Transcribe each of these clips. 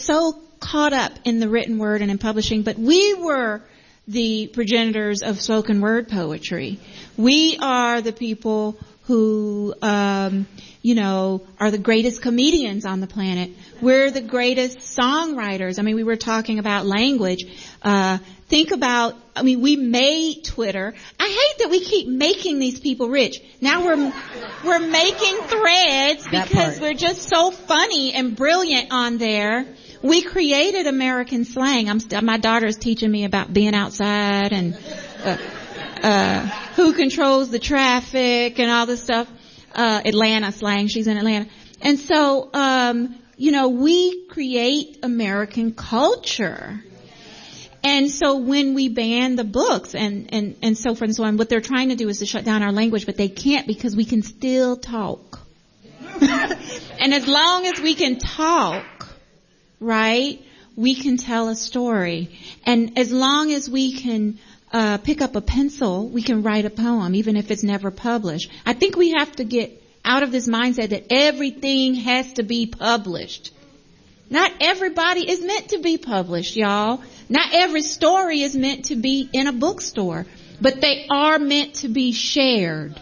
so caught up in the written word and in publishing, but we were the progenitors of spoken word poetry. We are the people who, are the greatest comedians on the planet. We're the greatest songwriters. I mean, we were talking about language. We made Twitter. I hate that we keep making these people rich. Now we're making Threads because we're just so funny and brilliant on there. We created American slang. My daughter's teaching me about being outside and who controls the traffic and all this stuff. Atlanta slang. She's in Atlanta. And so, we create American culture. And so when we ban the books and so forth and so on, what they're trying to do is to shut down our language, but they can't because we can still talk. And as long as we can talk, right, we can tell a story. And as long as we can pick up a pencil, we can write a poem, even if it's never published. I think we have to get out of this mindset that everything has to be published. Not everybody is meant to be published, y'all. Not every story is meant to be in a bookstore, but they are meant to be shared.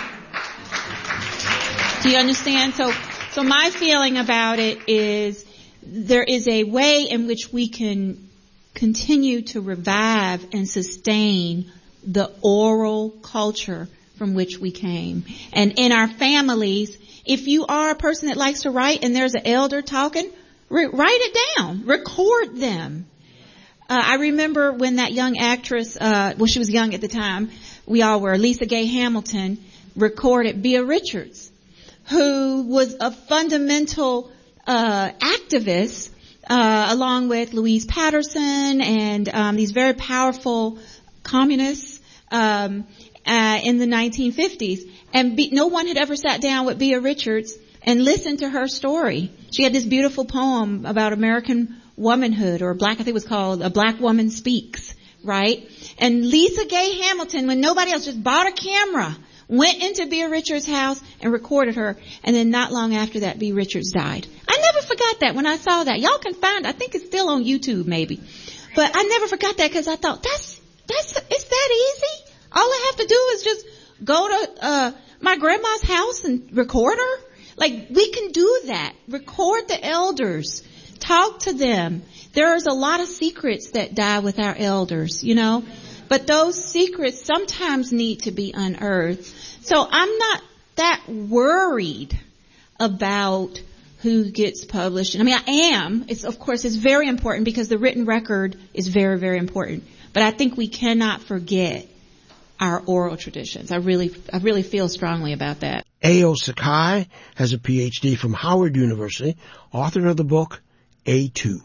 Do you understand? So my feeling about it is there is a way in which we can continue to revive and sustain the oral culture from which we came. And in our families, if you are a person that likes to write and there's an elder talking, write it down. Record them. I remember when that young actress, she was young at the time, we all were, Lisa Gay Hamilton, recorded Bea Richards, who was a fundamental activist, along with Louise Patterson and these very powerful communists in the 1950s. And no one had ever sat down with Bea Richards and listened to her story. She had this beautiful poem about American womanhood, or I think it was called A Black Woman Speaks, right? And Lisa Gay Hamilton, when nobody else, just bought a camera, went into Bea Richards' house and recorded her. And then not long after that, Bea Richards died. I never forgot that when I saw that. Y'all can find, I think it's still on YouTube maybe. But I never forgot that because I thought, it's that easy? All I have to do is just go to my grandma's house and record her? Like, we can do that. Record the elders. Talk to them. There's a lot of secrets that die with our elders, But those secrets sometimes need to be unearthed. So I'm not that worried about who gets published. I mean, I am. It's very important because the written record is very, very important. But I think we cannot forget our oral traditions. I really feel strongly about that. Ayo Sakai has a PhD from Howard University, author of the book A2.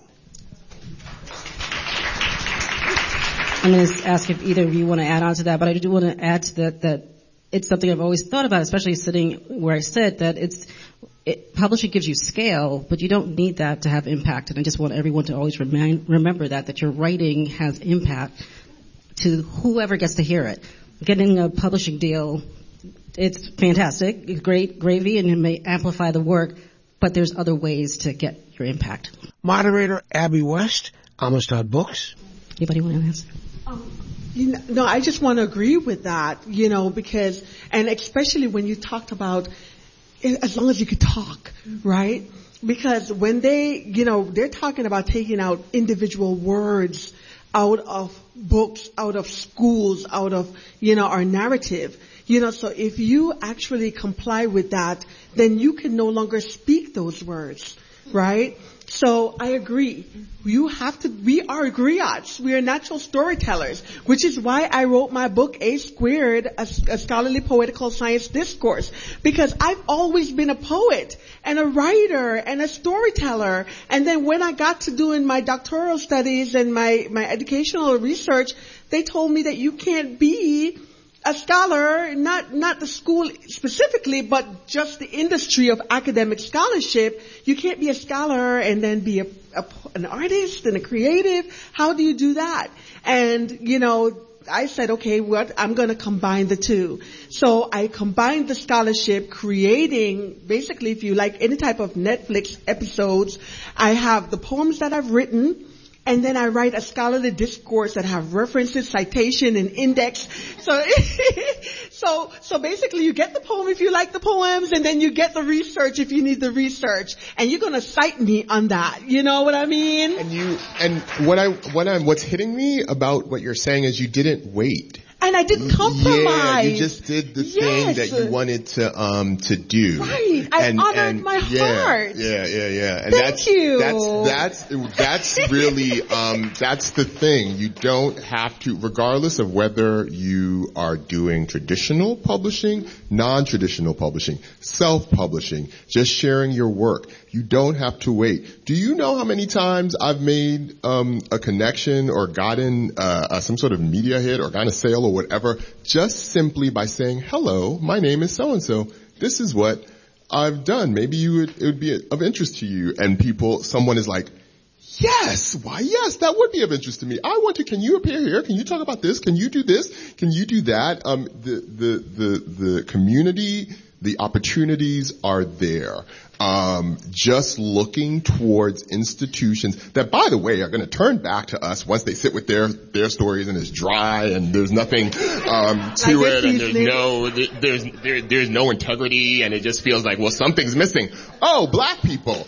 I'm going to ask if either of you want to add on to that, but I do want to add to that it's something I've always thought about, especially sitting where I sit, that publishing gives you scale, but you don't need that to have impact. And I just want everyone to always remember that your writing has impact to whoever gets to hear it. Getting a publishing deal, it's fantastic, great gravy, and it may amplify the work, but there's other ways to get your impact. Moderator Abby West, Amistad Books. Anybody want to answer? No, I just want to agree with that, because, and especially when you talked about, as long as you could talk, right? Because when they're talking about taking out individual words out of books, out of schools, out of, our narrative, so if you actually comply with that, then you can no longer speak those words, right? So I agree. We are griots. We are natural storytellers, which is why I wrote my book, A Squared, a scholarly poetical science discourse, because I've always been a poet and a writer and a storyteller. And then when I got to doing my doctoral studies and my educational research, they told me that you can't be a scholar, not the school specifically, but just the industry of academic scholarship. You can't be a scholar and then be an artist and a creative. How do you do that? And, I said, okay, I'm going to combine the two. So I combined the scholarship, creating, basically, if you like any type of Netflix episodes, I have the poems that I've written, and then I write a scholarly discourse that have references, citation, and index. So basically you get the poem if you like the poems, and then you get the research if you need the research. And you're gonna cite me on that. You know what I mean? What's hitting me about what you're saying is you didn't wait. And I didn't compromise. Yeah, you just did the thing that you wanted to do. Right. I honored my heart. Yeah. And Thank you. That's really, that's the thing. You don't have to, regardless of whether you are doing traditional publishing, non-traditional publishing, self-publishing, just sharing your work. You don't have to wait. Do you know how many times I've made a connection or gotten some sort of media hit or gotten a sale or whatever just simply by saying, hello, my name is so-and-so. This is what I've done. Maybe it would be of interest to you. And someone is like, yes, why yes, that would be of interest to me. Can you appear here? Can you talk about this? Can you do this? Can you do that? The community, the opportunities are there. Just looking towards institutions that, by the way, are going to turn back to us once they sit with their stories and it's dry and there's nothing, to it, and there's no integrity, and it just feels like, well, something's missing. Oh, black people.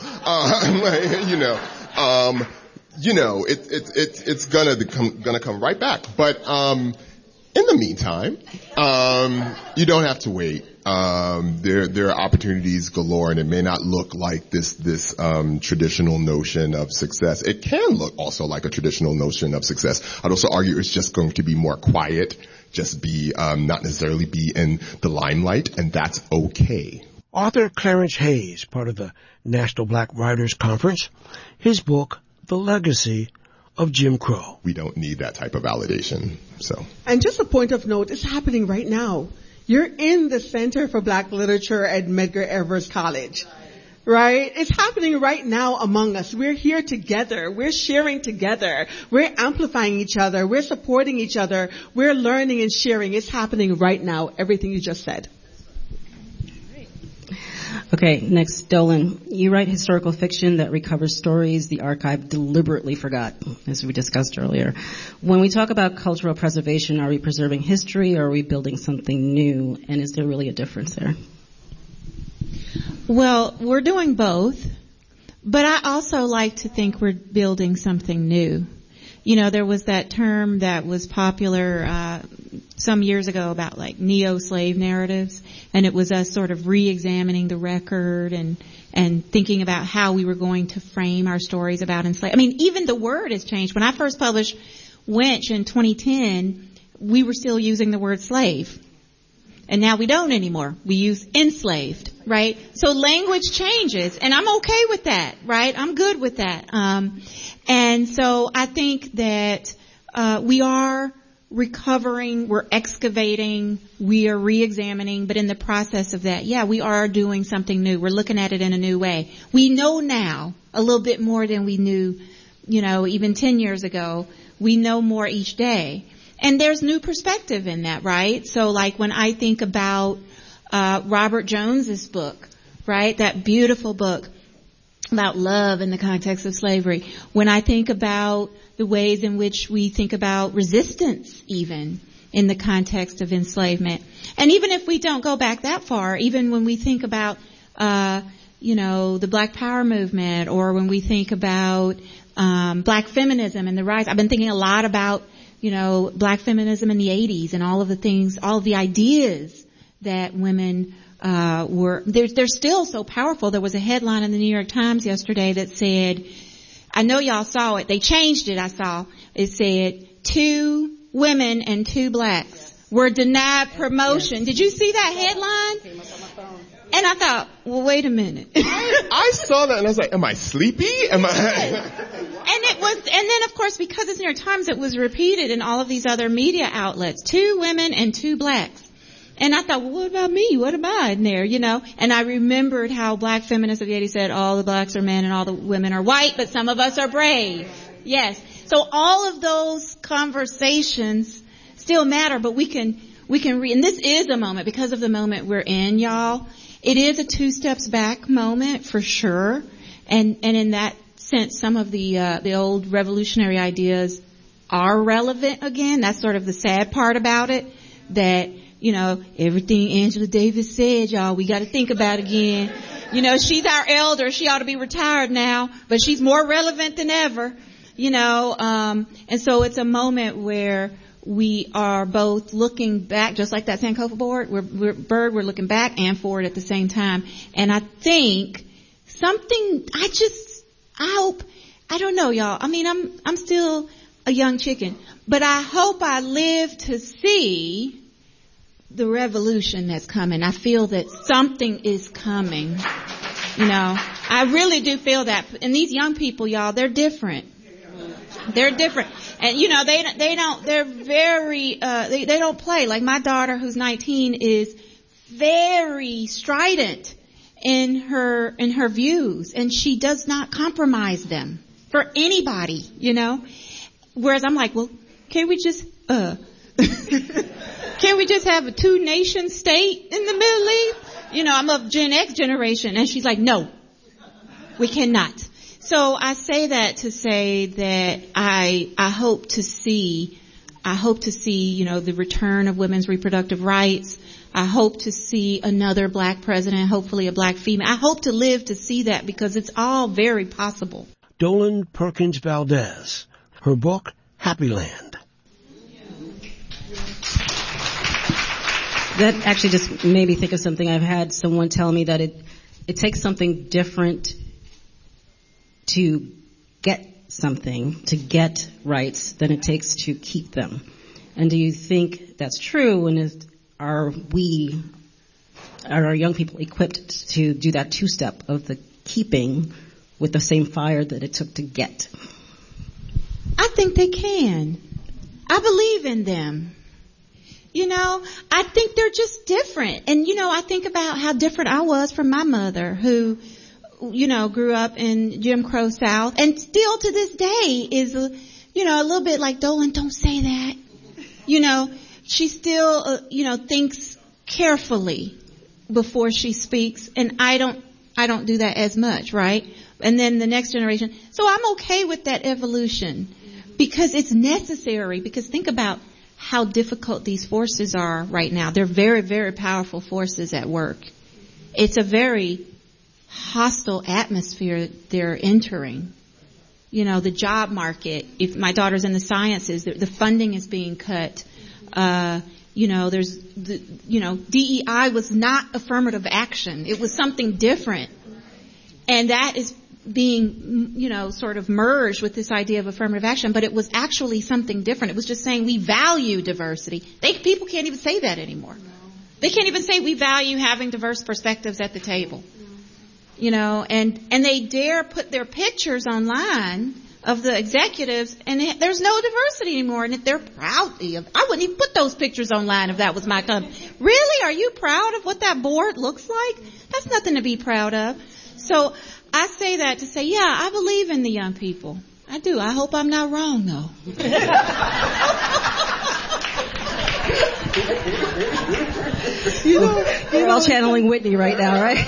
It's gonna come right back. But, in the meantime, you don't have to wait. There are opportunities galore, and it may not look like this traditional notion of success. It can look also like a traditional notion of success. I'd also argue it's just going to be more quiet, just be, not necessarily be in the limelight, and that's okay. Author Clarence Hayes, part of the National Black Writers Conference, his book, The Legacy of Jim Crow. We don't need that type of validation, so. And just a point of note, it's happening right now. You're in the Center for Black Literature at Medgar Evers College, right? It's happening right now among us. We're here together. We're sharing together. We're amplifying each other. We're supporting each other. We're learning and sharing. It's happening right now, everything you just said. Okay, next, Dolan. You write historical fiction that recovers stories the archive deliberately forgot, as we discussed earlier. When we talk about cultural preservation, are we preserving history or are we building something new? And is there really a difference there? Well, we're doing both, but I also like to think we're building something new. You know, there was that term that was popular some years ago about like neo-slave narratives, and it was us sort of re-examining the record and thinking about how we were going to frame our stories about enslavement. I mean, even the word has changed. When I first published Wench in 2010, we were still using the word slave. And now we don't anymore. We use enslaved, right? So language changes, and I'm okay with that, right? I'm good with that. And so I think that we are recovering, we're excavating, we are re-examining, but in the process of that, yeah, we are doing something new. We're looking at it in a new way. We know now a little bit more than we knew, even 10 years ago. We know more each day. And there's new perspective in that, right? So like when I think about Robert Jones's book, right? That beautiful book about love in the context of slavery. When I think about the ways in which we think about resistance even in the context of enslavement. And even if we don't go back that far, even when we think about, the Black Power movement, or when we think about Black feminism and the rise. I've been thinking a lot about Black feminism in the 80s and all of the things, all of the ideas that women they're still so powerful. There was a headline in the New York Times yesterday that said, I know y'all saw it, they changed it, I saw. It said, 2 women and 2 blacks were denied promotion. Did you see that headline? And I thought, well, wait a minute. I saw that and I was like, am I sleepy? And then of course, because it's New York Times, it was repeated in all of these other media outlets. 2 women and 2 blacks. And I thought, well, what about me? What am I in there, And I remembered how Black feminists of the 80s said all the blacks are men and all the women are white, but some of us are brave. Yes. So all of those conversations still matter, but we can read. And this is a moment, because of the moment we're in, y'all. It is a 2 steps back moment for sure. And in that sense, some of the old revolutionary ideas are relevant again. That's sort of the sad part about it, that, everything Angela Davis said, y'all, we got to think about again. She's our elder. She ought to be retired now, but she's more relevant than ever, and so it's a moment where we are both looking back, just like that Sankofa board. We're looking back and forward at the same time. And I think I hope, I don't know, y'all. I mean, I'm still a young chicken, but I hope I live to see the revolution that's coming. I feel that something is coming. I really do feel that. And these young people, y'all, they're different. They're different. And they're very, they don't play. Like my daughter, who's 19, is very strident in her views, and she does not compromise them for anybody, Whereas I'm like, well, can't we just have a 2-nation state in the Middle East? I'm of Gen X generation, and she's like, no, we cannot. So I say that to say that I hope to see, the return of women's reproductive rights. I hope to see another black president, hopefully a black female. I hope to live to see that, because it's all very possible. Dolen Perkins Valdez, her book, Happy Land. That actually just made me think of something. I've had someone tell me that it takes something different to get something, to get rights, than it takes to keep them. And do you think that's true? And are our young people equipped to do that 2-step of the keeping with the same fire that it took to get? I think they can. I believe in them. I think they're just different. And, I think about how different I was from my mother, who, grew up in Jim Crow South, and still to this day is, a little bit like, Dolen, don't say that. She still, thinks carefully before she speaks, and I don't do that as much, right? And then the next generation. So I'm okay with that evolution, because it's necessary. Because think about how difficult these forces are right now. They're very, very powerful forces at work. It's a very hostile atmosphere they're entering. The job market, if my daughter's in the sciences, the funding is being cut. There's DEI was not affirmative action. It was something different. And that is being, sort of merged with this idea of affirmative action, but it was actually something different. It was just saying we value diversity. People can't even say that anymore. They can't even say we value having diverse perspectives at the table. And they dare put their pictures online of the executives, and there's no diversity anymore, and they're proud of. I wouldn't even put those pictures online if that was my company. Really? Are you proud of what that board looks like? That's nothing to be proud of. So I say that to say, yeah, I believe in the young people. I do. I hope I'm not wrong, though. We're all channeling Whitney right now, right?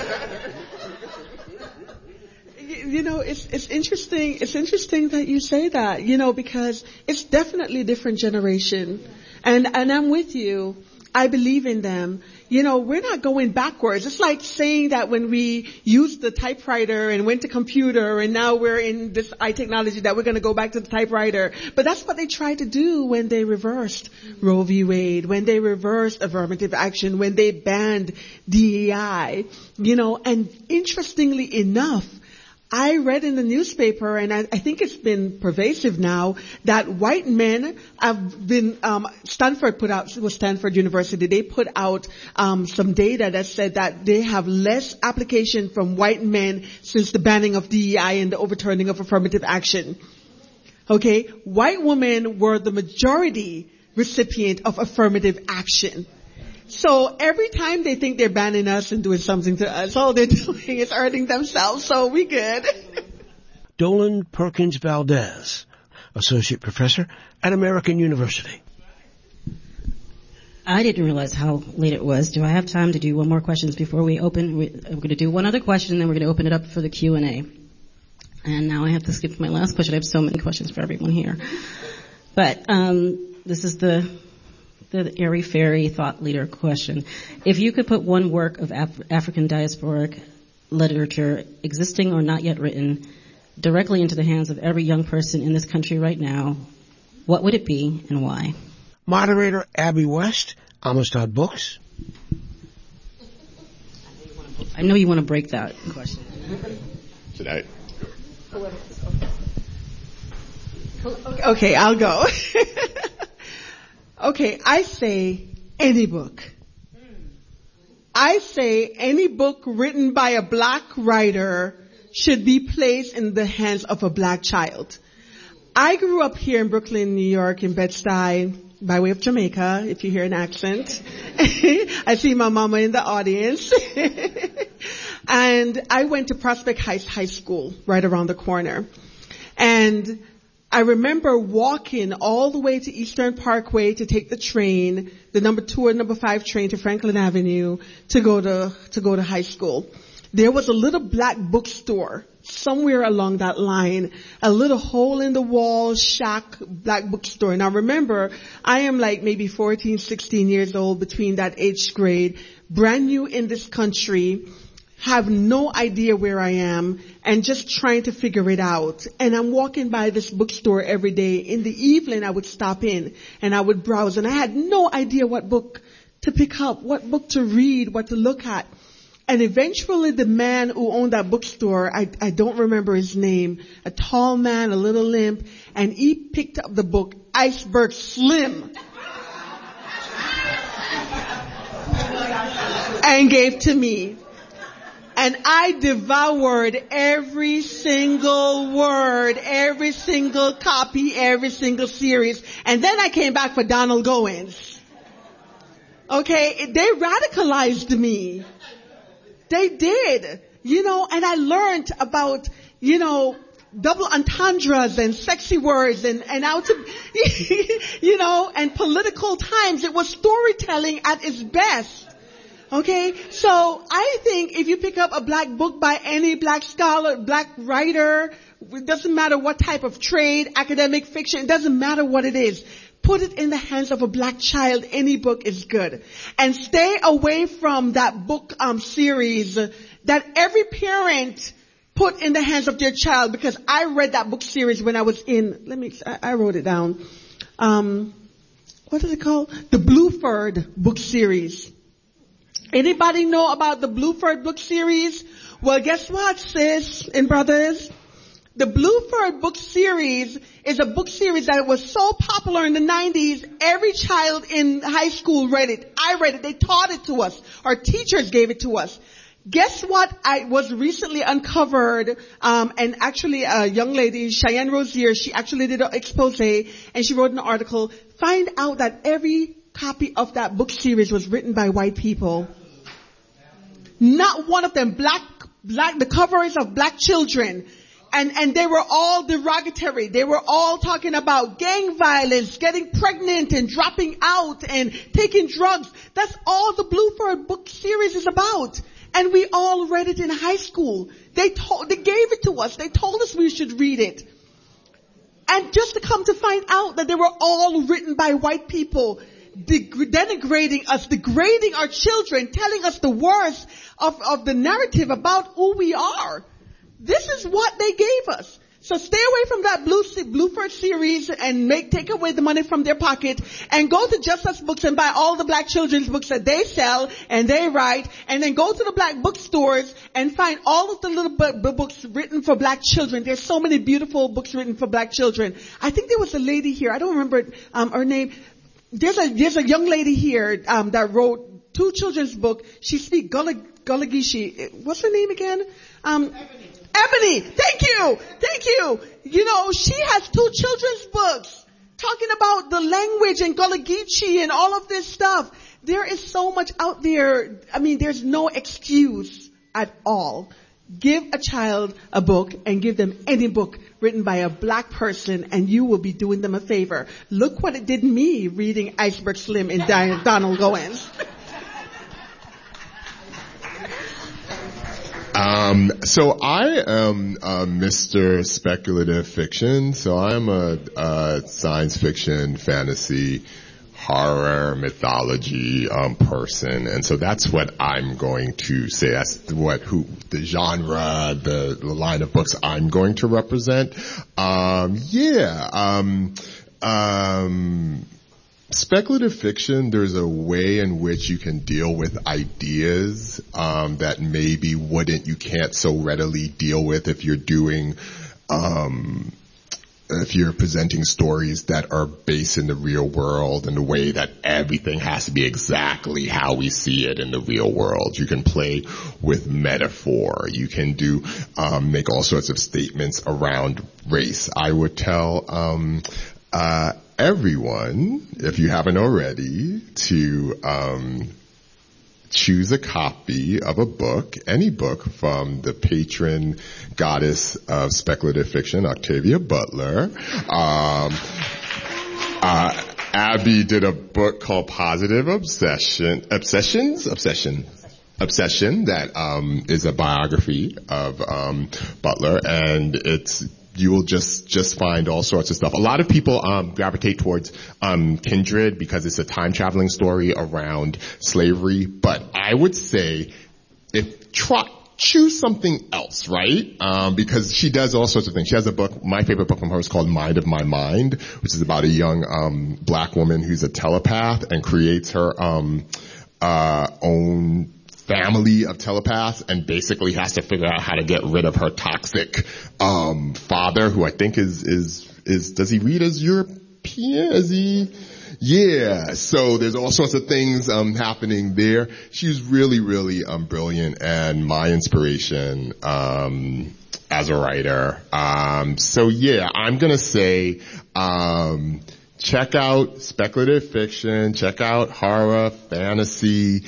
It's interesting. It's interesting that you say that, because it's definitely a different generation. And I'm with you. I believe in them. We're not going backwards. It's like saying that when we used the typewriter and went to computer and now we're in this technology that we're going to go back to the typewriter. But that's what they tried to do when they reversed Roe v. Wade, when they reversed affirmative action, when they banned DEI, and interestingly enough, I read in the newspaper, and I think it's been pervasive now, that white men have been, Stanford University, they put out some data that said that they have less application from white men since the banning of DEI and the overturning of affirmative action. Okay? White women were the majority recipient of affirmative action. So every time they think they're banning us and doing something to us, all they're doing is hurting themselves, so we good. Dolen Perkins Valdez, Associate Professor at American University. I didn't realize how late it was. Do I have time to do one more questions before we open? We're going to do one other question, and then we're going to open it up for the Q&A. And now I have to skip my last question. I have so many questions for everyone here. But this is the airy-fairy thought leader question. If you could put one work of African diasporic literature, existing or not yet written, directly into the hands of every young person in this country right now, what would it be and why? Moderator Abby West, Amistad Books. I know you want to break that question. Should I? Okay, I'll go. Okay, I say any book. I say any book written by a black writer should be placed in the hands of a black child. I grew up here in Brooklyn, New York, in Bed-Stuy, by way of Jamaica, if you hear an accent. I see my mama in the audience. And I went to Prospect Heights High School, right around the corner. And I remember walking all the way to Eastern Parkway to take the train, the number 2 or number 5 train to Franklin Avenue to go to high school. There was a little black bookstore somewhere along that line, a little hole in the wall shack black bookstore. Now remember, I am like maybe 14, 16 years old, between that age grade, brand new in this country, have no idea where I am, and just trying to figure it out. And I'm walking by this bookstore every day. In the evening, I would stop in and I would browse, and I had no idea what book to pick up, what book to read, what to look at. And eventually the man who owned that bookstore, I don't remember his name, a tall man, a little limp, and he picked up the book Iceberg Slim and gave to me. And I devoured every single word, every single copy, every single series. And then I came back for Donald Goins. Okay, they radicalized me. They did, and I learned about, double entendres and sexy words and how to, and political times. It was storytelling at its best. Okay, so I think if you pick up a black book by any black scholar, black writer, it doesn't matter what type of trade, academic fiction, it doesn't matter what it is. Put it in the hands of a black child. Any book is good. And stay away from that book series that every parent put in the hands of their child, because I read that book series when I was I wrote it down. What is it called? The Bluford book series. Anybody know about the Bluford book series? Well, guess what, sis and brothers? The Bluford book series is a book series that was so popular in the 90s, every child in high school read it. I read it. They taught it to us. Our teachers gave it to us. Guess what? I was recently uncovered, and actually a young lady, Cheyenne Rosier, she actually did an expose, and she wrote an article. Find out that every copy of that book series was written by white people. Not one of them. The covers of black children. And they were all derogatory. They were all talking about gang violence, getting pregnant and dropping out and taking drugs. That's all the Bluford book series is about. And we all read it in high school. They gave it to us. They told us we should read it. And just to come to find out that they were all written by white people, denigrating us, degrading our children, telling us the worst of the narrative about who we are. This is what they gave us. So stay away from that Bluford series and take away the money from their pocket and go to Just Us Books and buy all the black children's books that they sell and they write, and then go to the black bookstores and find all of the little books written for black children. There's so many beautiful books written for black children. I think there was a lady here, I don't remember her name. There's a young lady here that wrote 2 children's books. She speaks Gullah Geechee. What's her name again? Ebony. Thank you. She has 2 children's books talking about the language and Gullah Geechee and all of this stuff. There is so much out there. I mean, there's no excuse at all. give a child a book and give them any book written by a black person and you will be doing them a favor. Look what it did me reading Iceberg Slim in Donald Goins. So I am Mr. Speculative Fiction. So I'm a science fiction, fantasy, horror, mythology person, and so that's what I'm going to say. That's the genre, the line of books I'm going to represent. Speculative fiction, there's a way in which you can deal with ideas that maybe you can't so readily deal with if you're doing if you're presenting stories that are based in the real world in the way that everything has to be exactly how we see it in the real world. You can play with metaphor. You can make all sorts of statements around race. I would tell everyone, if you haven't already, to choose a copy of a book, any book from the patron goddess of speculative fiction, Octavia Butler. Abby did a book called Positive Obsession that is a biography of Butler, and you will just find all sorts of stuff. A lot of people gravitate towards Kindred because it's a time traveling story around slavery, but I would say choose something else, right? Because she does all sorts of things. She has a book, my favorite book from her is called Mind of My Mind, which is about a young black woman who's a telepath and creates her own family of telepaths and basically has to figure out how to get rid of her toxic father, who I think is does he read as European? Yeah, so there's all sorts of things happening there. She's really, really brilliant and my inspiration as a writer. So yeah, I'm gonna say check out speculative fiction, check out horror, fantasy,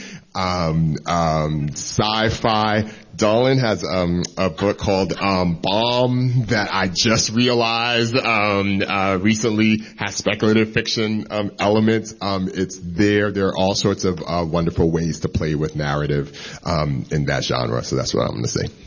sci-fi. Darlin has a book called Bomb that I just realized recently has speculative fiction elements. It's there. There are all sorts of wonderful ways to play with narrative in that genre. So that's what I'm going to say.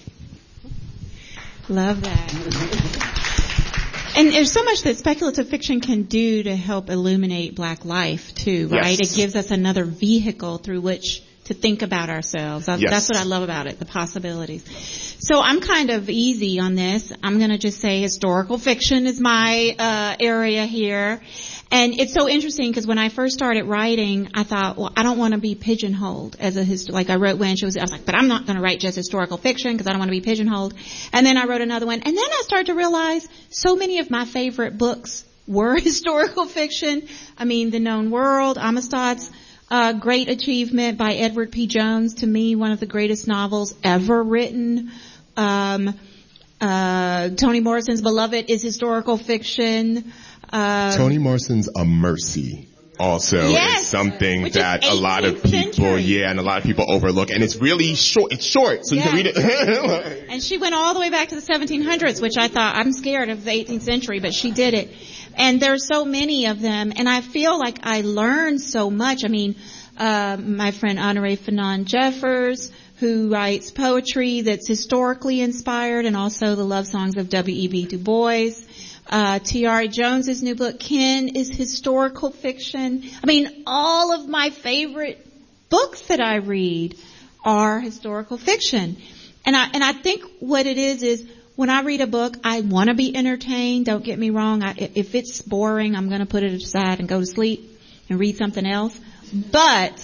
Love that. And there's so much that speculative fiction can do to help illuminate Black life too, right? Yes. It gives us another vehicle through which to think about ourselves. Yes. That's what I love about it, the possibilities. So I'm kind of easy on this. I'm going to just say historical fiction is my area here. And it's so interesting because when I first started writing, I thought, well, I don't want to be pigeonholed as like I wrote When She Was, I was like, but I'm not going to write just historical fiction because I don't want to be pigeonholed. And then I wrote another one. And then I started to realize so many of my favorite books were historical fiction. I mean, The Known World, Amistad's Great Achievement by Edward P. Jones, to me, one of the greatest novels ever written. Toni Morrison's Beloved is historical fiction. Toni Morrison's A Mercy also is something that a lot of people, and a lot of people overlook. And it's really short. It's short, so you can read it. And she went all the way back to the 1700s, which I thought, I'm scared of the 18th century, but she did it. And there's so many of them, and I feel like I learned so much. I mean, my friend Honoré Fanon Jeffers, who writes poetry that's historically inspired, and also the love songs of W.E.B. Du Bois. Tiare Jones's new book, Kin, is historical fiction. I mean, all of my favorite books that I read are historical fiction. And I think what it is when I read a book, I want to be entertained. Don't get me wrong. If it's boring, I'm going to put it aside and go to sleep and read something else. But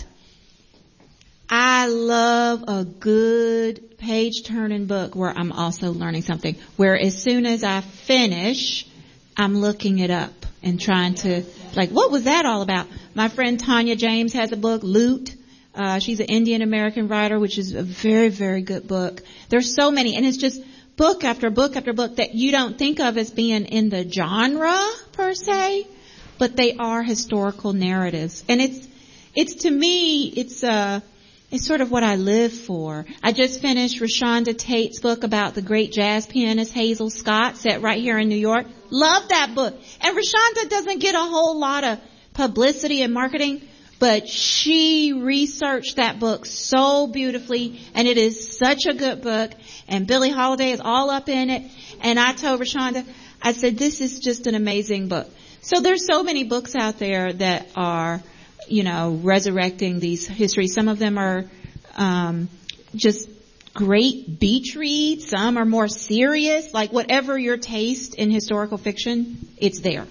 I love a good page-turning book where I'm also learning something. Where as soon as I finish, I'm looking it up and trying to, like, what was that all about? My friend Tanya James has a book, Loot. She's an Indian American writer, which is a very, very good book. There's so many, and it's just book after book after book that you don't think of as being in the genre per se, but they are historical narratives. And it's to me, it's It's sort of what I live for. I just finished Rashonda Tate's book about the great jazz pianist Hazel Scott, set right here in New York. Love that book. And Rashonda doesn't get a whole lot of publicity and marketing, but she researched that book so beautifully, and it is such a good book, and Billie Holiday is all up in it. And I told Rashonda, I said, this is just an amazing book. So there's so many books out there that are, resurrecting these histories. Some of them are just great beach reads. Some are more serious. Like whatever your taste in historical fiction, it's there.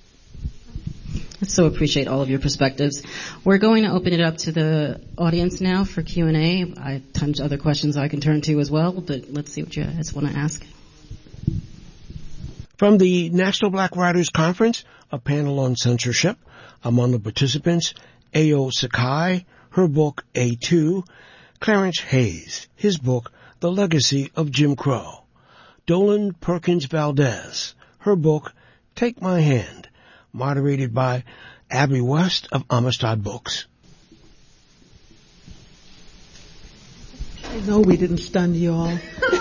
I so appreciate all of your perspectives. We're going to open it up to the audience now for Q&A. I have tons of other questions I can turn to as well, but let's see what you guys want to ask. From the National Black Writers Conference, a panel on censorship. Among the participants, A.O. Sakai, her book A2, Clarence Hayes, his book The Legacy of Jim Crow, Dolan Perkins Valdez, her book Take My Hand, moderated by Abby West of Amistad Books. I know we didn't stun you all.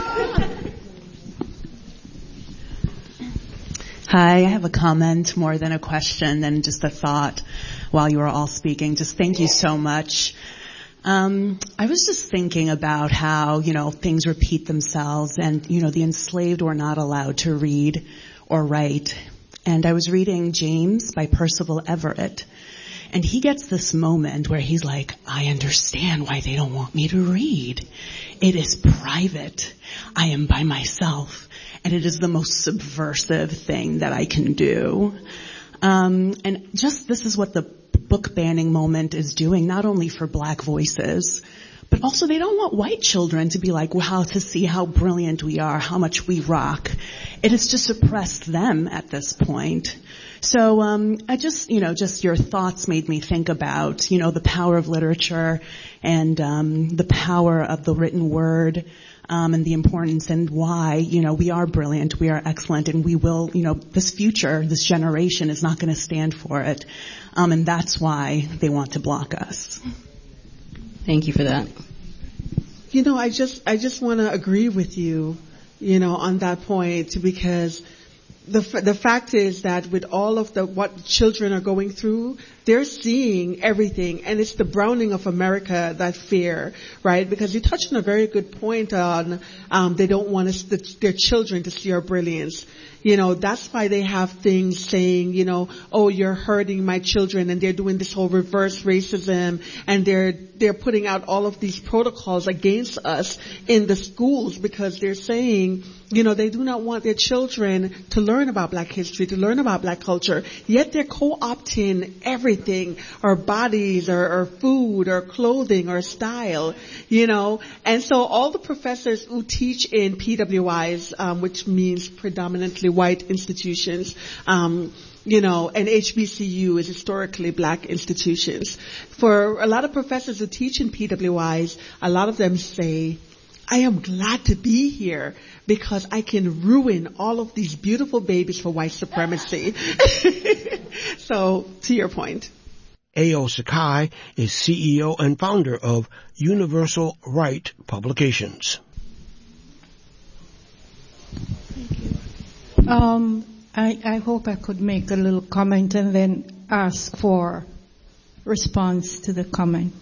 Hi, I have a comment more than a question and just a thought while you were all speaking. Just thank you so much. I was just thinking about how, things repeat themselves and, the enslaved were not allowed to read or write. And I was reading James by Percival Everett. And he gets this moment where he's like, I understand why they don't want me to read. It is private. I am by myself. And it is the most subversive thing that I can do. And just this is what the book banning moment is doing, not only for black voices, but also they don't want white children to be like, wow, to see how brilliant we are, how much we rock. It is to suppress them at this point. So, I just your thoughts made me think about, the power of literature and, the power of the written word, and the importance and why, we are brilliant, we are excellent, and we will, this future, this generation is not going to stand for it. And that's why they want to block us. Thank you for that. I just want to agree with you, on that point, because the fact is that with all of what children are going through, they're seeing everything, and it's the browning of America that fear, right? Because you touched on a very good point on they don't want their children to see our brilliance. That's why they have things saying, oh, you're hurting my children, and they're doing this whole reverse racism, and they're putting out all of these protocols against us in the schools because they're saying, they do not want their children to learn about black history, to learn about black culture, yet they're co-opting everything, our bodies, our food, our clothing, our style, and so all the professors who teach in PWIs, which means predominantly white institutions, and HBCU is historically black institutions. For a lot of professors who teach in PWIs, a lot of them say, I am glad to be here because I can ruin all of these beautiful babies for white supremacy. So, to your point. A.O. Sakai is CEO and founder of Universal Right Publications. I hope I could make a little comment and then ask for response to the comment.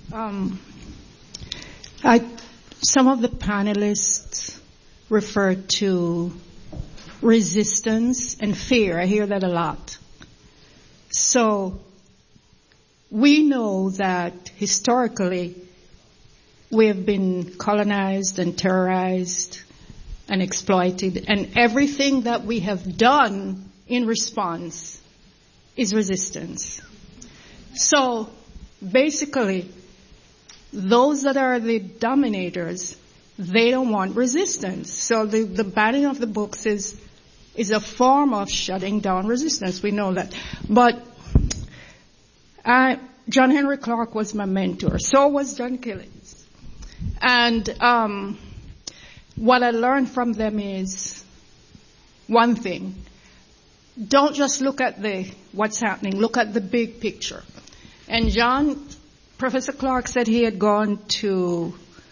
Some of the panelists referred to resistance and fear. I hear that a lot. So we know that historically we have been colonized and terrorized and exploited, and everything that we have done in response is resistance. So basically, those that are the dominators, they don't want resistance. So the banning of the books is a form of shutting down resistance. We know that. But John Henry Clark was my mentor. So was John Killings. And what I learned from them is one thing. Don't just look at what's happening. Look at the big picture. And John Professor Clark said he had gone to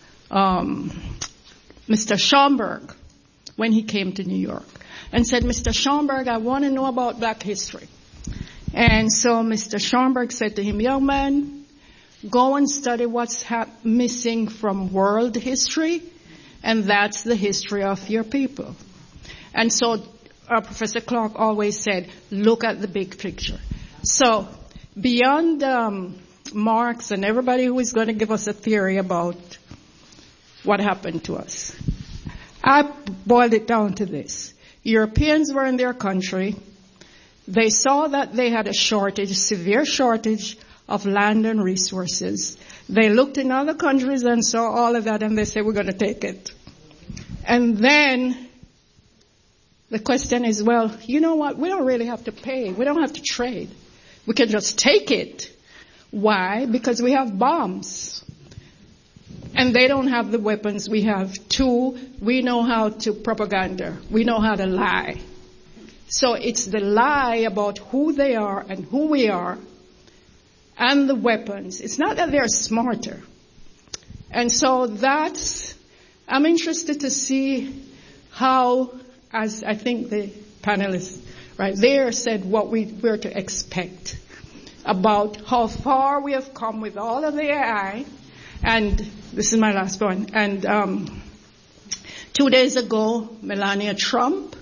Mr. Schomburg when he came to New York and said, Mr. Schomburg, I want to know about black history. And so Mr. Schomburg said to him, young man, go and study what's missing from world history, and that's the history of your people. And so Professor Clark always said, look at the big picture. So beyond Marx and everybody who is going to give us a theory about what happened to us, I boiled it down to this. Europeans were in their country. They saw that they had a shortage, a severe shortage of land and resources. They looked in other countries and saw all of that, and they said, we're going to take it. And then the question is, well, you know what? We don't really have to pay. We don't have to trade. We can just take it. Why? Because we have bombs. And they don't have the weapons we have. Two, we know how to propaganda. We know how to lie. So it's the lie about who they are and who we are and the weapons. It's not that they're smarter. And so I'm interested to see how, as I think the panelists right there said, what we were to expect about how far we have come with all of the AI. And this is my last point. And 2 days ago, Melania Trump,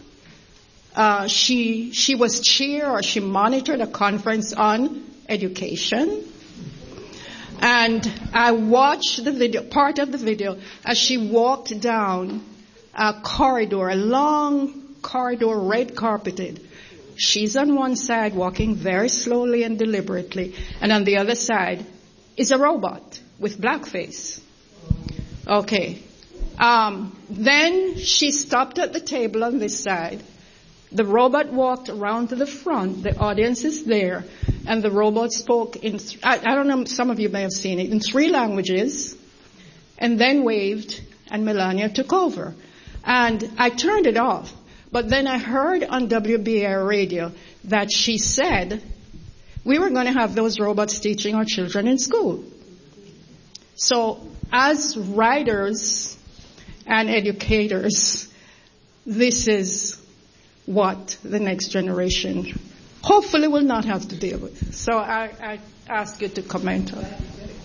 she was chair, or she monitored a conference on education. And I watched the video, part of the video, as she walked down a corridor, a long corridor, red carpeted. She's on one side walking very slowly and deliberately, and on the other side is a robot with blackface. Okay. Then she stopped at the table on this side. The robot walked around to the front. The audience is there. And the robot spoke in, I don't know, some of you may have seen it, in 3 languages. And then waved, and Melania took over. And I turned it off. But then I heard on WBAI radio that she said we were going to have those robots teaching our children in school. So as writers and educators, this is what the next generation hopefully will not have to deal with. So I ask you to comment on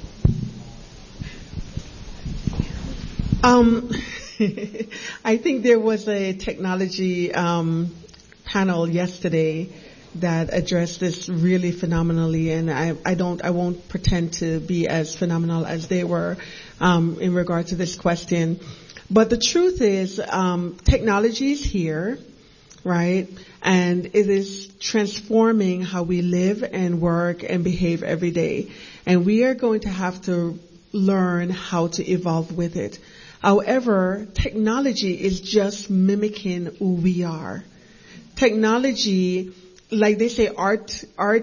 it. I think there was a technology panel yesterday that addressed this really phenomenally, and I won't pretend to be as phenomenal as they were in regard to this question. But the truth is, technology is here, right? And it is transforming how we live and work and behave every day. And we are going to have to learn how to evolve with it. However, technology is just mimicking who we are. Technology, like they say, art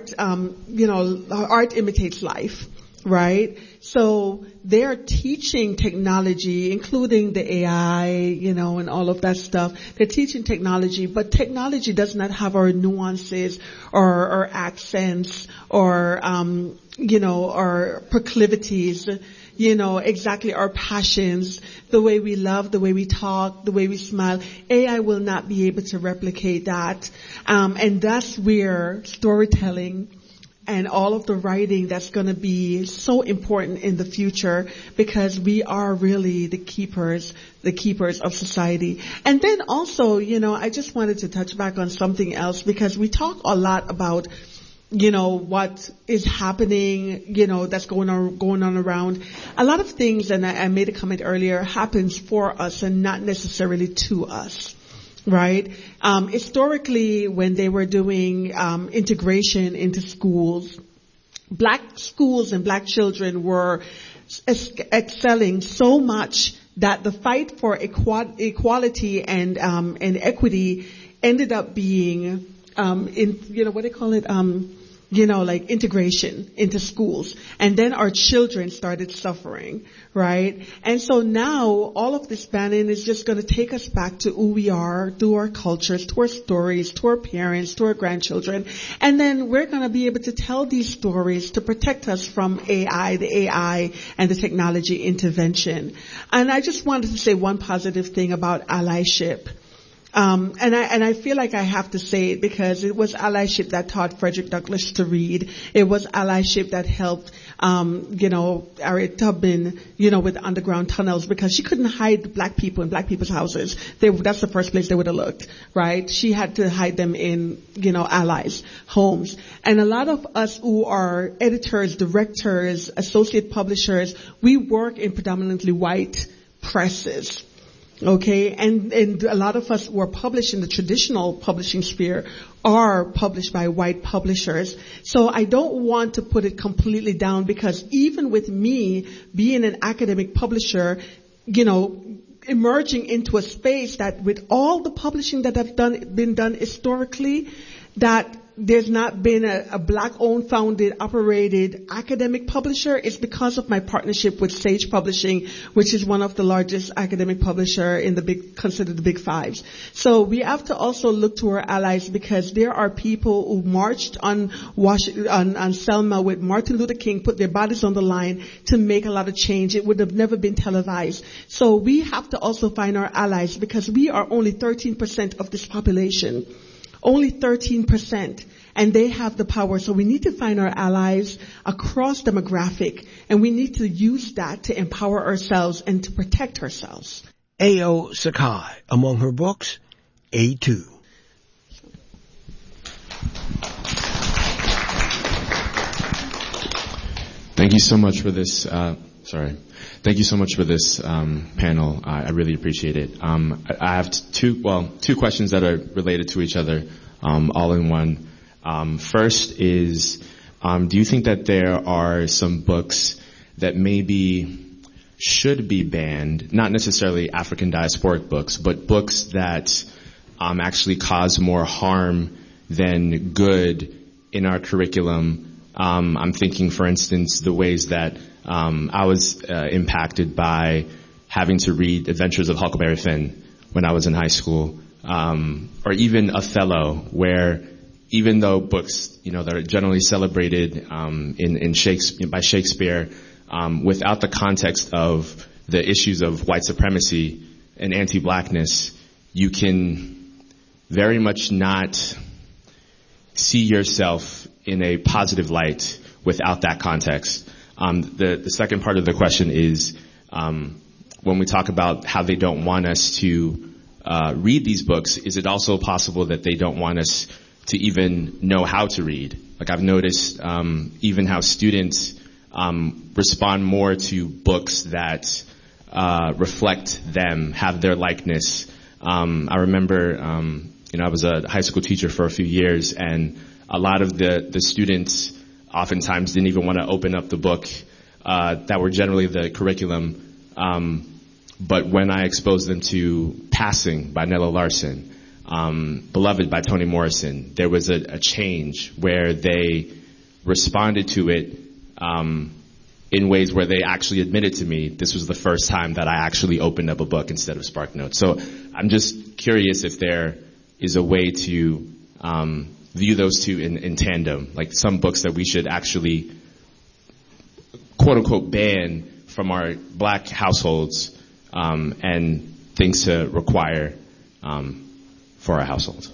imitates life, right? So they are teaching technology, including the AI, and all of that stuff. They're teaching technology, but technology does not have our nuances or accents or, our proclivities, exactly our passions, the way we love, the way we talk, the way we smile. AI will not be able to replicate that. And that's where storytelling and all of the writing that's going to be so important in the future, because we are really the keepers of society. And then also, I just wanted to touch back on something else, because we talk a lot about what is happening, that's going on around. A lot of things, and I made a comment earlier, happens for us and not necessarily to us, right? Historically, when they were doing integration into schools, black schools and black children were excelling so much that the fight for equality and equity ended up being what they call it, like integration into schools. And then our children started suffering, right? And so now all of this banning is just going to take us back to who we are, to our cultures, to our stories, to our parents, to our grandchildren. And then we're going to be able to tell these stories to protect us from the AI and the technology intervention. And I just wanted to say one positive thing about allyship. And I feel like I have to say it because it was allyship that taught Frederick Douglass to read. It was allyship that helped, Harriet Tubman, with underground tunnels because she couldn't hide black people in black people's houses. That's the first place they would have looked, right? She had to hide them in, allies' homes. And a lot of us who are editors, directors, associate publishers, we work in predominantly white presses. Okay, and a lot of us who are published in the traditional publishing sphere are published by white publishers. So I don't want to put it completely down because even with me being an academic publisher, emerging into a space that with all the publishing that have been done historically, that there's not been a black-owned, founded, operated academic publisher. It's because of my partnership with Sage Publishing, which is one of the largest academic publisher in considered the Big Fives. So we have to also look to our allies because there are people who marched on Selma with Martin Luther King, put their bodies on the line to make a lot of change. It would have never been televised. So we have to also find our allies because we are only 13% of this population. Only 13%, and they have the power. So we need to find our allies across demographic, and we need to use that to empower ourselves and to protect ourselves. A.O. Sakai, among her books, A2. Thank you so much for this. Thank you so much for this panel. I really appreciate it. I have two questions that are related to each other, all in one. First is, do you think that there are some books that maybe should be banned, not necessarily African diasporic books, but books that actually cause more harm than good in our curriculum? I'm thinking, for instance, the ways that I was impacted by having to read Adventures of Huckleberry Finn when I was in high school, or even Othello, where even though books, that are generally celebrated by Shakespeare, without the context of the issues of white supremacy and anti-blackness, you can very much not see yourself in a positive light without that context. The second part of the question is, when we talk about how they don't want us to read these books, is it also possible that they don't want us to even know how to read? Like I've noticed even how students respond more to books that reflect them, have their likeness. I remember, I was a high school teacher for a few years, and a lot of the students oftentimes didn't even want to open up the book that were generally the curriculum. But when I exposed them to Passing by Nella Larson, Beloved by Toni Morrison, there was a change where they responded to it in ways where they actually admitted to me this was the first time that I actually opened up a book instead of SparkNotes. So I'm just curious if there is a way to view those two in tandem, like some books that we should actually, quote unquote, ban from our black households, and things to require for our households.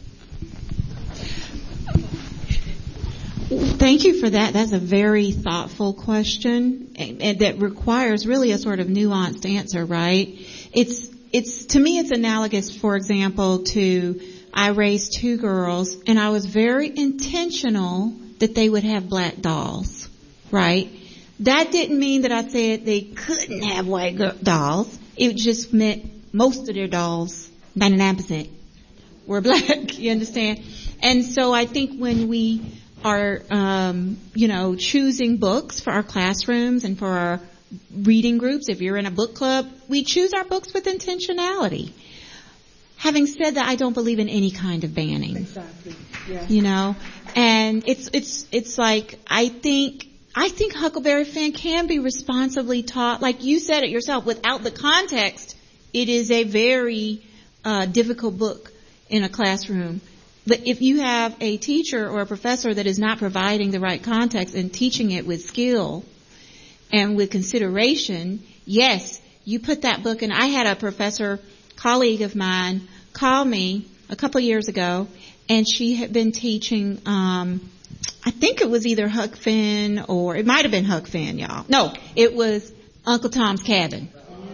Thank you for that. That's a very thoughtful question, and that requires really a sort of nuanced answer, right? It's to me, it's analogous, for example, to I raised two girls, and I was very intentional that they would have black dolls, right? That didn't mean that I said they couldn't have white dolls. It just meant most of their dolls, 99%, were black. You understand? And so I think when we are, choosing books for our classrooms and for our reading groups, if you're in a book club, we choose our books with intentionality. Having said that, I don't believe in any kind of banning. Exactly. Yeah. And And it's like, I think Huckleberry Finn can be responsibly taught. Like you said it yourself, without the context, it is a very difficult book in a classroom. But if you have a teacher or a professor that is not providing the right context and teaching it with skill and with consideration, yes, you put that book in. I had a professor, colleague of mine, call me a couple years ago, and she had been teaching, I think it was either Huck Finn or it might have been Huck Finn, y'all. No, it was Uncle Tom's Cabin.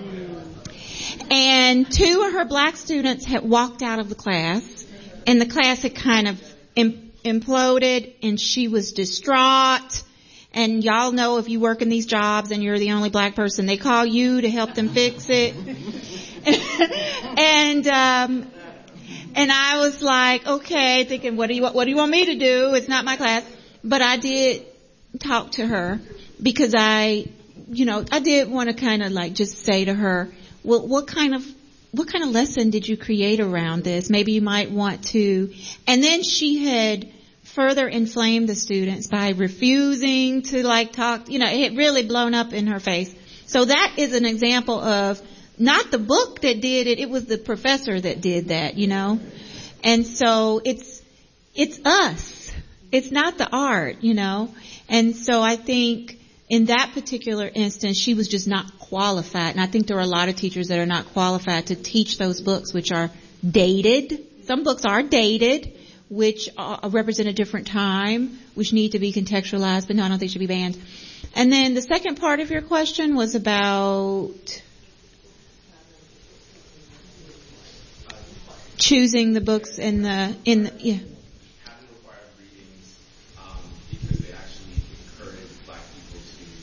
And 2 of her black students had walked out of the class, and the class had kind of imploded, and she was distraught. And y'all know if you work in these jobs and you're the only black person, they call you to help them fix it. And I was like, okay, thinking, what do you want me to do? It's not my class. But I did talk to her because I did want to kind of like just say to her, well, what kind of lesson did you create around this? Maybe you might want to. And then she had further inflamed the students by refusing to like talk. It had really blown up in her face. So that is an example of not the book that did it. It was the professor that did that, And so it's us. It's not the art, And so I think in that particular instance, she was just not qualified. And I think there are a lot of teachers that are not qualified to teach those books, which are dated. Some books are dated, which represent a different time, which need to be contextualized, but no, I don't think should be banned. And then the second part of your question was about choosing the books in the yeah. Having required readings because they actually encourage black people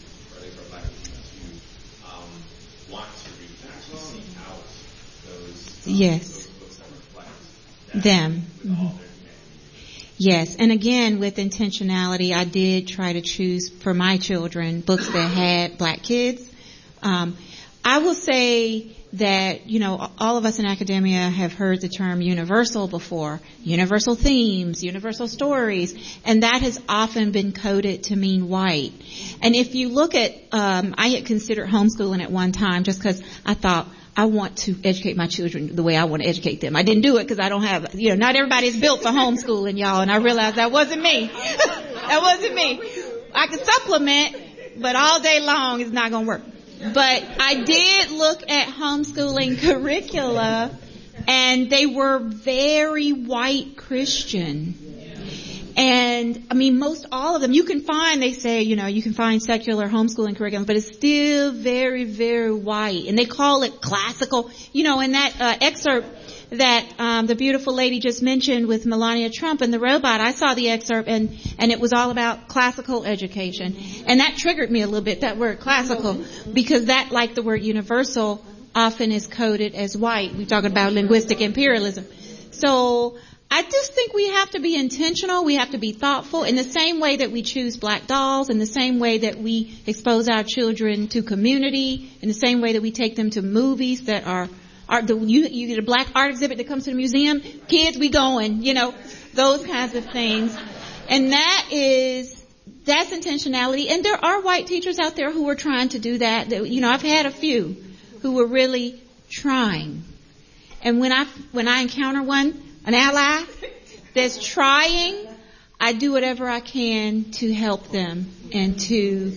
to want to read and actually seek out those books that reflect them. Mm-hmm. Yes, and again, with intentionality, I did try to choose for my children books that had black kids. I will say that, all of us in academia have heard the term universal before. Universal themes, universal stories, and that has often been coded to mean white. And if you look at, I had considered homeschooling at one time just because I thought, I want to educate my children the way I want to educate them. I didn't do it because I don't have, not everybody's built for homeschooling, y'all, and I realized that wasn't me. That wasn't me. I could supplement, but all day long it's not going to work. But I did look at homeschooling curricula, and they were very white Christian. And, most all of them, you can find, they say, you can find secular homeschooling curriculum, but it's still very, very white. And they call it classical. In that excerpt that the beautiful lady just mentioned with Melania Trump and the robot, I saw the excerpt, and it was all about classical education. And that triggered me a little bit, that word classical, because that, like the word universal, often is coded as white. We're talking about linguistic imperialism. So I just think we have to be intentional. We have to be thoughtful in the same way that we choose black dolls, in the same way that we expose our children to community, in the same way that we take them to movies that are you get a black art exhibit that comes to the museum. Kids, we going, those kinds of things. And that's intentionality. And there are white teachers out there who are trying to do that. I've had a few who were really trying. And when I encounter an ally that's trying, I do whatever I can to help them and to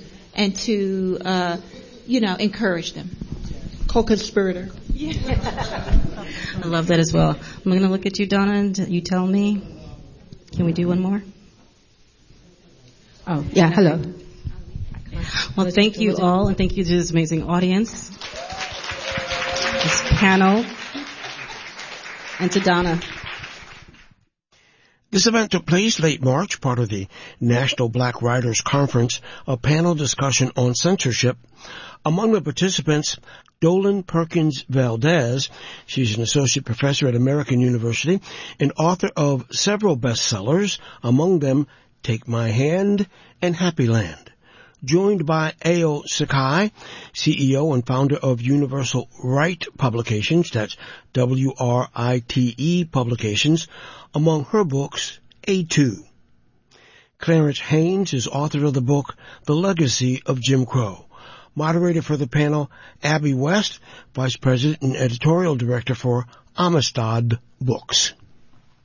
encourage them. Co-conspirator. I love that as well. I'm going to look at you, Donna, and you tell me. Can we do one more? Oh, yeah, hello. Well, thank you all, and thank you to this amazing audience, this panel, and to Donna. This event took place late March, part of the National Black Writers Conference, a panel discussion on censorship. Among the participants, Dolan Perkins Valdez. She's an associate professor at American University and author of several bestsellers, among them Take My Hand and Happy Land. Joined by Ayo Sakai, CEO and founder of Universal Write Publications, that's WRITE Publications, among her books, A2. Clarence Haynes is author of the book, The Legacy of Jim Crow. Moderator for the panel, Abby West, Vice President and Editorial Director for Amistad Books.